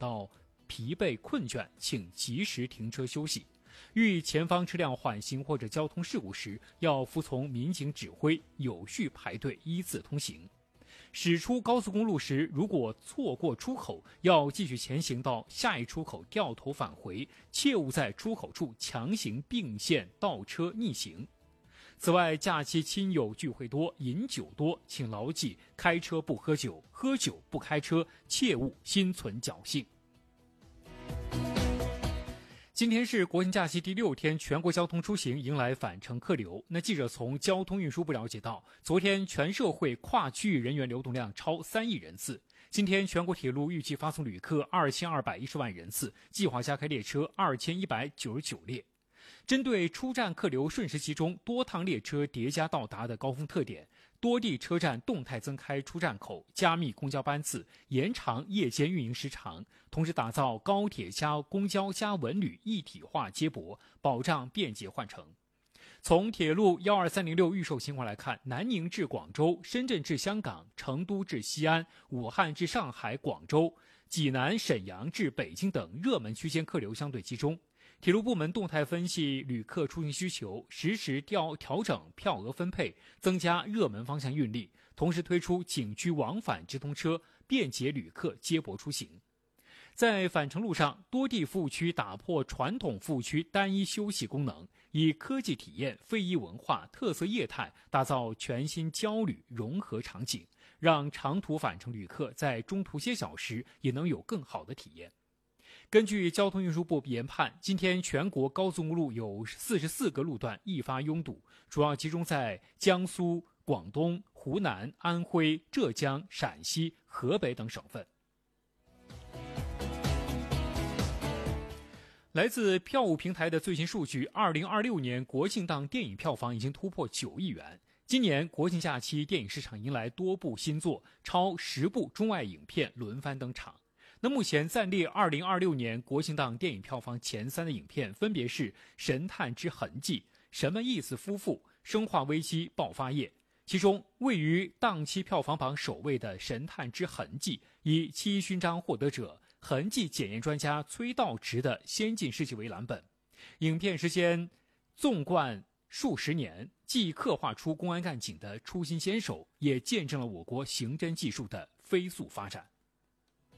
到疲惫困倦，请及时停车休息。遇前方车辆缓行或者交通事故时，要服从民警指挥，有序排队，依次通行。驶出高速公路时，如果错过出口，要继续前行到下一出口掉头返回，切勿在出口处强行并线倒车逆行。此外，假期亲友聚会多，饮酒多，请牢记开车不喝酒，喝酒不开车，切勿心存侥幸。今天是国庆假期第6天，全国交通出行迎来返程客流。那记者从交通运输部了解到，昨天全社会跨区域人员流动量超3亿人次。今天全国铁路预计发送旅客2210万人次，计划加开列车2199列。针对出站客流瞬时集中、多趟列车叠加到达的高峰特点，多地车站动态增开出站口，加密公交班次，延长夜间运营时长，同时打造高铁加公交加文旅一体化接驳，保障便捷换乘。从铁路12306预售情况来看，南宁至广州、深圳至香港、成都至西安、武汉至上海、广州、济南、沈阳至北京等热门区间客流相对集中。铁路部门动态分析旅客出行需求，实时调整票额分配，增加热门方向运力，同时推出景区往返直通车，便捷旅客接驳出行。在返程路上，多地服务区打破传统服务区单一休息功能，以科技体验、非遗文化、特色业态打造全新交旅融合场景，让长途返程旅客在中途歇脚时也能有更好的体验。根据交通运输部研判，今天全国高速公路有44个路段易发拥堵，主要集中在江苏、广东、湖南、安徽、浙江、陕西、河北等省份。来自票务平台的最新数据，2026年国庆档电影票房已经突破9亿元。今年国庆假期电影市场迎来多部新作，超10部中外影片轮番登场。那目前暂列2026年国庆档电影票房前3的影片分别是《神探之痕迹》、什么意思夫妇、生化危机爆发夜。其中位于档期票房榜首位的《神探之痕迹》，以7一勋章获得者痕迹检验专家崔道直的先进事迹为蓝本，影片时间纵贯数十年，既刻画出公安干警的初心坚守，也见证了我国刑侦技术的飞速发展。